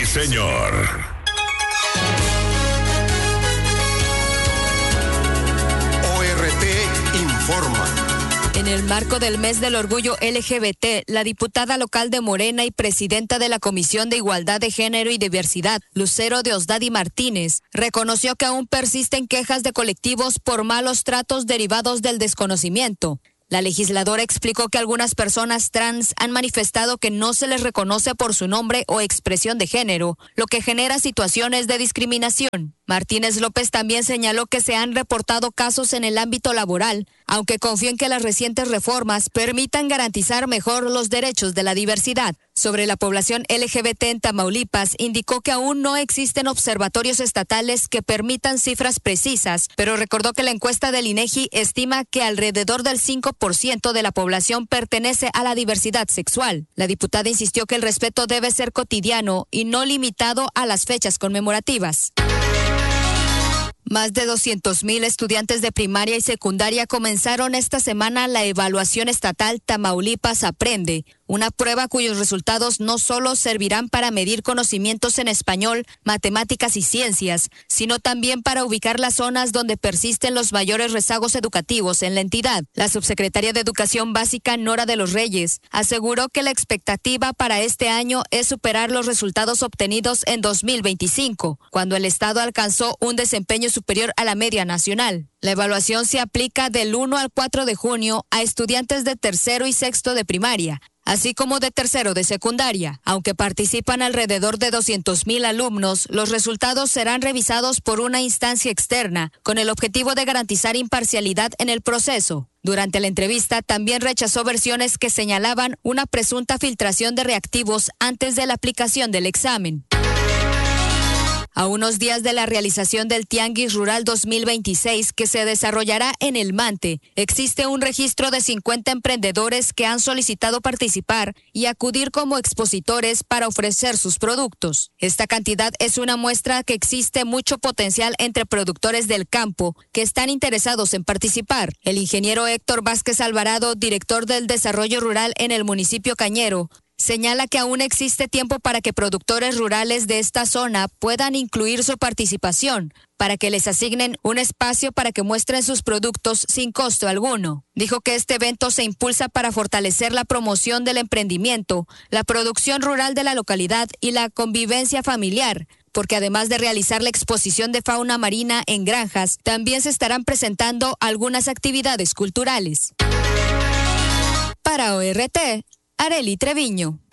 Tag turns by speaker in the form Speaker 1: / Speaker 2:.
Speaker 1: señor. ORT informa.
Speaker 2: En el marco del mes del orgullo LGBT, la diputada local de Morena y presidenta de la Comisión de Igualdad de Género y Diversidad, Lucero Diosdado Martínez, reconoció que aún persisten quejas de colectivos por malos tratos derivados del desconocimiento. La legisladora explicó que algunas personas trans han manifestado que no se les reconoce por su nombre o expresión de género, lo que genera situaciones de discriminación. Martínez López también señaló que se han reportado casos en el ámbito laboral, aunque confió en que las recientes reformas permitan garantizar mejor los derechos de la diversidad. Sobre la población LGBT en Tamaulipas, indicó que aún no existen observatorios estatales que permitan cifras precisas, pero recordó que la encuesta del INEGI estima que alrededor del 5% de la población pertenece a la diversidad sexual. La diputada insistió que el respeto debe ser cotidiano y no limitado a las fechas conmemorativas. Más de 200,000 estudiantes de primaria y secundaria comenzaron esta semana la evaluación estatal Tamaulipas Aprende, una prueba cuyos resultados no solo servirán para medir conocimientos en español, matemáticas y ciencias, sino también para ubicar las zonas donde persisten los mayores rezagos educativos en la entidad. La subsecretaria de Educación Básica, Nora de los Reyes, aseguró que la expectativa para este año es superar los resultados obtenidos en 2025, cuando el Estado alcanzó un desempeño superior a la media nacional. La evaluación se aplica del 1 al 4 de junio a estudiantes de tercero y sexto de primaria, así como de tercero de secundaria. Aunque participan alrededor de 200,000 alumnos, los resultados serán revisados por una instancia externa, con el objetivo de garantizar imparcialidad en el proceso. Durante la entrevista también rechazó versiones que señalaban una presunta filtración de reactivos antes de la aplicación del examen. A unos días de la realización del Tianguis Rural 2026 que se desarrollará en El Mante, existe un registro de 50 emprendedores que han solicitado participar y acudir como expositores para ofrecer sus productos. Esta cantidad es una muestra que existe mucho potencial entre productores del campo que están interesados en participar. El ingeniero Héctor Vázquez Alvarado, director del Desarrollo Rural en el municipio Cañero, señala que aún existe tiempo para que productores rurales de esta zona puedan incluir su participación, para que les asignen un espacio para que muestren sus productos sin costo alguno. Dijo que este evento se impulsa para fortalecer la promoción del emprendimiento, la producción rural de la localidad y la convivencia familiar, porque además de realizar la exposición de fauna marina en granjas, también se estarán presentando algunas actividades culturales. Para ORT, Arely Treviño.